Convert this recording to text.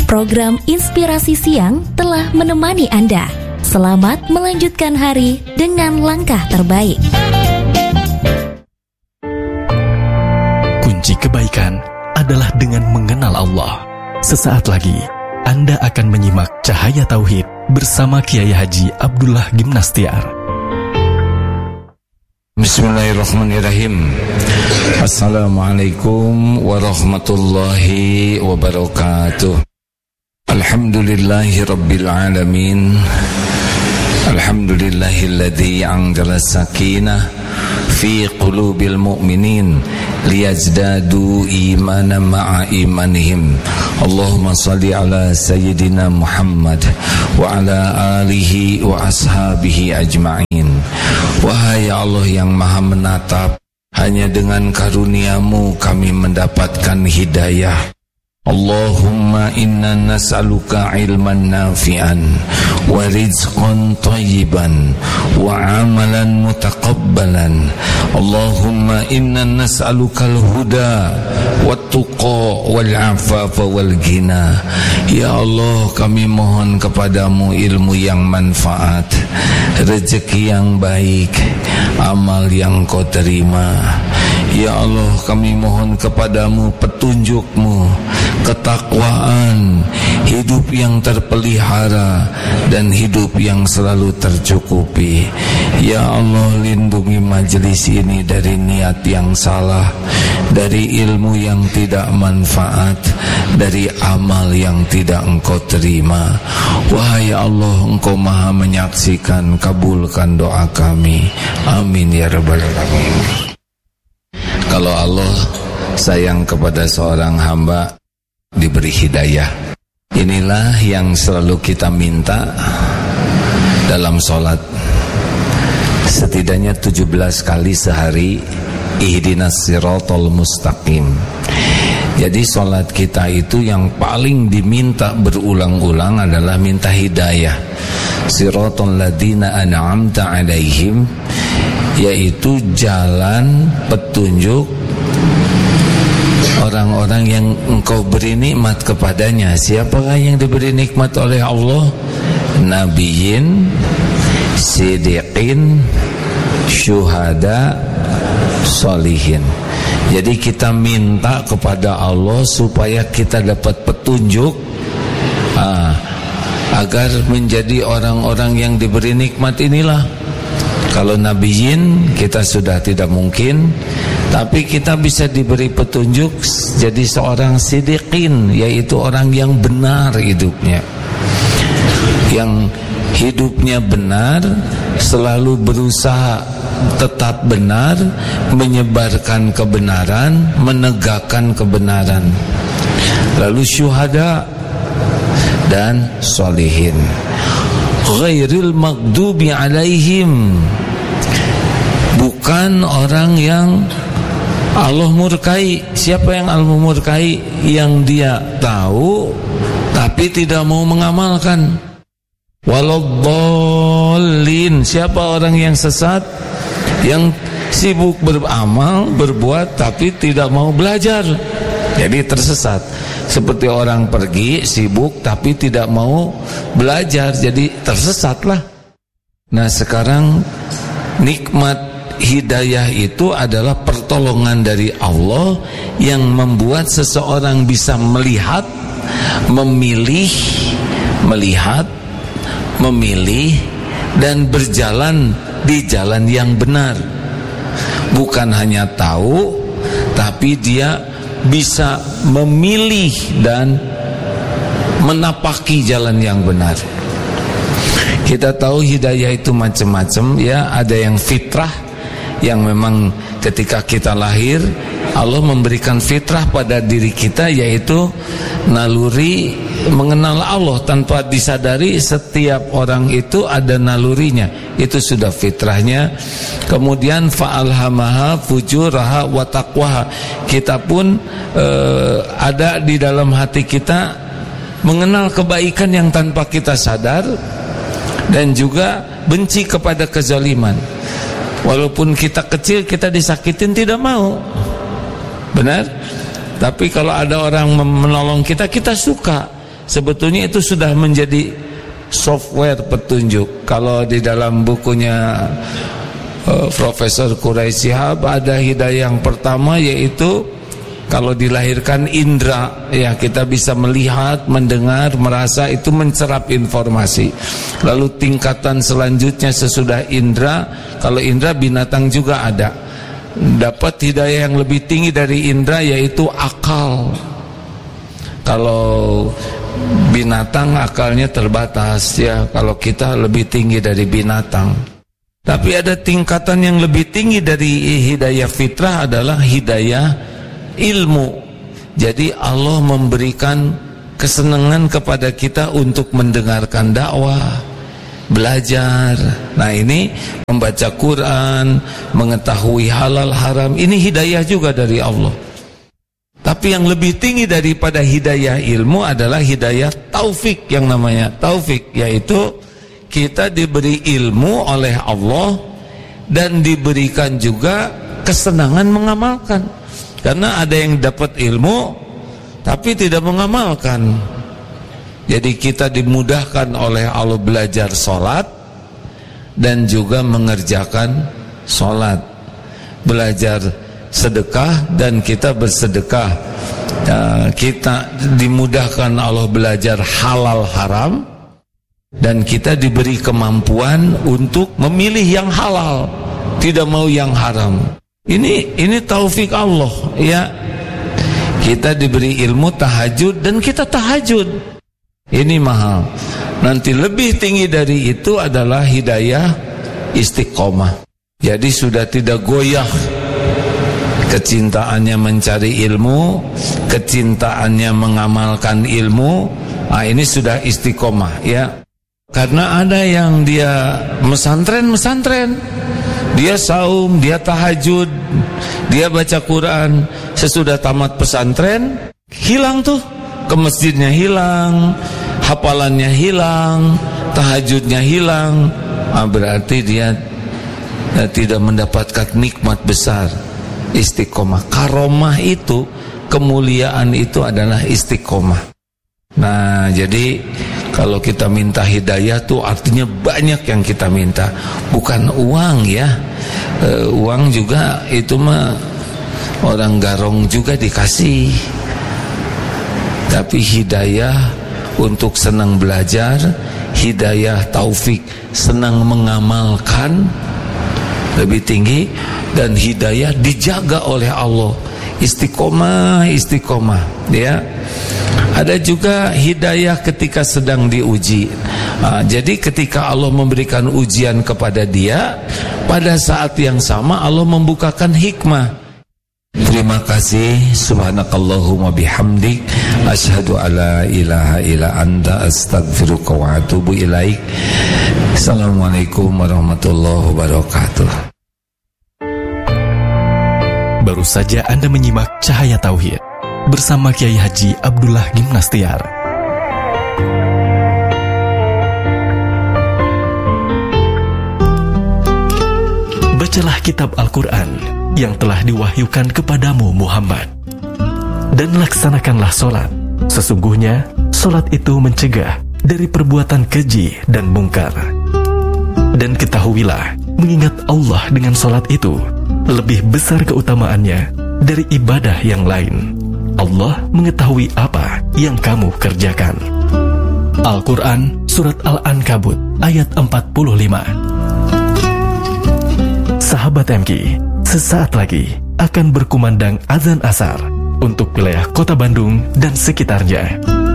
Program Inspirasi Siang telah menemani Anda. Selamat melanjutkan hari dengan langkah terbaik. Kunci kebaikan adalah dengan mengenal Allah. Sesaat lagi Anda akan menyimak Cahaya Tauhid bersama Kiai Haji Abdullah Gimnastiar. Bismillahirrahmanirrahim. Assalamualaikum warahmatullahi wabarakatuh. Alhamdulillahi rabbil alamin. Alhamdulillahilladzi anzala sakinah fi qulubil mu'minin liyazdadu imanan ma'a imanihim. Allahumma salli ala sayyidina Muhammad wa ala alihi wa ashabihi ajma'in. Wahai Allah yang maha menatap, hanya dengan karunia-Mu kami mendapatkan hidayah. Allahumma inna nas'aluka ilman nafi'an wa rizqan tayyiban wa amalan mutaqabbalan. Allahumma inna nas'aluka al-huda wat-tuqa wal-afafa wal-ghina. Ya Allah, kami mohon kepadamu ilmu yang manfaat, rezeki yang baik, amal yang Kau terima. Ya Allah, kami mohon kepadamu petunjuk-Mu, ketakwaan, hidup yang terpelihara dan hidup yang selalu tercukupi. Ya Allah, lindungi majelis ini dari niat yang salah, dari ilmu yang tidak manfaat, dari amal yang tidak Engkau terima. Wahai Allah, Engkau maha menyaksikan, kabulkan doa kami. Amin ya rabbal alamin. Kalau Allah sayang kepada seorang hamba, diberi hidayah. Inilah yang selalu kita minta dalam sholat. Setidaknya 17 kali sehari, ihdinas siratal mustaqim. Jadi sholat kita itu yang paling diminta berulang-ulang adalah minta hidayah. Siratal ladzina an'amta alaihim, yaitu jalan petunjuk orang-orang yang Engkau beri nikmat kepadanya. Siapakah yang diberi nikmat oleh Allah? Nabiyyin, siddiqin, syuhada, sholihin. Jadi kita minta kepada Allah supaya kita dapat petunjuk agar menjadi orang-orang yang diberi nikmat inilah. Kalau nabiyyin kita sudah tidak mungkin, tapi kita bisa diberi petunjuk jadi seorang siddiqin, yaitu orang yang benar hidupnya, yang hidupnya benar, selalu berusaha tetap benar, menyebarkan kebenaran, menegakkan kebenaran. Lalu syuhada dan sholihin. Ghairil maghdubi alaihim, bukan orang yang Allah murkai. Siapa yang Allah murkai? Yang dia tahu tapi tidak mau mengamalkan. Waladdallin, siapa orang yang sesat? Yang sibuk beramal, berbuat tapi tidak mau belajar. Jadi tersesat. Seperti orang pergi sibuk tapi tidak mau belajar, jadi tersesatlah. Nah, sekarang nikmat hidayah itu adalah pertolongan dari Allah yang membuat seseorang bisa melihat, memilih, dan berjalan di jalan yang benar. Bukan hanya tahu, tapi dia bisa memilih dan menapaki jalan yang benar. Kita tahu hidayah itu macam-macam ya. Ada yang fitrah, yang memang ketika kita lahir Allah memberikan fitrah pada diri kita, yaitu naluri mengenal Allah tanpa disadari. Setiap orang itu ada nalurinya, itu sudah fitrahnya. Kemudian fa'alhamaha fujuraha wa taqwaha, kita pun ada di dalam hati kita mengenal kebaikan yang tanpa kita sadar, dan juga benci kepada kezaliman. Walaupun kita kecil, kita disakitin tidak mau, benar? Tapi kalau ada orang menolong kita, kita suka. Sebetulnya itu sudah menjadi software petunjuk. Kalau di dalam bukunya Profesor Quraisy Shihab ada hidayah yang pertama, yaitu kalau dilahirkan indra, ya kita bisa melihat, mendengar, merasa, itu mencerap informasi. Lalu tingkatan selanjutnya sesudah indra, kalau indra binatang juga ada, dapat hidayah yang lebih tinggi dari indra, yaitu akal. Kalau binatang akalnya terbatas, ya kalau kita lebih tinggi dari binatang. Tapi ada tingkatan yang lebih tinggi dari hidayah fitrah, adalah hidayah ilmu. Jadi Allah memberikan kesenangan kepada kita untuk mendengarkan dakwah, belajar. Nah ini membaca Quran, mengetahui halal haram, ini hidayah juga dari Allah. Tapi yang lebih tinggi daripada hidayah ilmu adalah hidayah taufik, yang namanya taufik, yaitu kita diberi ilmu oleh Allah dan diberikan juga kesenangan mengamalkan. Karena ada yang dapat ilmu tapi tidak mengamalkan. Jadi kita dimudahkan oleh Allah belajar sholat dan juga mengerjakan sholat, belajar sedekah dan kita bersedekah. Kita dimudahkan Allah belajar halal haram dan kita diberi kemampuan untuk memilih yang halal, tidak mau yang haram. Ini taufik Allah, ya. Kita diberi ilmu tahajud dan kita tahajud. Ini mahal. Nanti lebih tinggi dari itu adalah hidayah istiqomah. Jadi sudah tidak goyah kecintaannya mencari ilmu, kecintaannya mengamalkan ilmu. Nah, ini sudah istiqomah, ya. Karena ada yang dia mesantren, dia saum, dia tahajud, dia baca Quran. Sesudah tamat pesantren, hilang tuh. Ke masjidnya hilang, hafalannya hilang, tahajudnya hilang. Berarti dia tidak mendapatkan nikmat besar, istiqomah. Karomah itu, kemuliaan itu adalah istiqomah. Nah, jadi kalau kita minta hidayah tuh artinya banyak yang kita minta, bukan uang, ya. Uang juga itu mah orang garong juga dikasih. Tapi hidayah untuk senang belajar, hidayah taufik senang mengamalkan lebih tinggi, dan hidayah dijaga oleh Allah, istiqomah, ya. Ada juga hidayah ketika sedang diuji. Jadi ketika Allah memberikan ujian kepada dia, pada saat yang sama Allah membukakan hikmah. Terima kasih. Subhanakallahumma bihamdik, asyhadu alla ilaha illa anta, astaghfiruka wa atubu ilaik. Assalamualaikum warahmatullahi wabarakatuh. Baru saja Anda menyimak Cahaya Tauhid bersama Kiai Haji Abdullah Gimnastiar. Bacalah kitab Al-Quran yang telah diwahyukan kepadamu Muhammad, dan laksanakanlah solat. Sesungguhnya solat itu mencegah dari perbuatan keji dan mungkar. Dan ketahuilah, mengingat Allah dengan solat itu lebih besar keutamaannya dari ibadah yang lain. Allah mengetahui apa yang kamu kerjakan. Al-Quran Surat Al-Ankabut ayat 45. Sahabat MK, sesaat lagi akan berkumandang azan asar untuk wilayah Kota Bandung dan sekitarnya.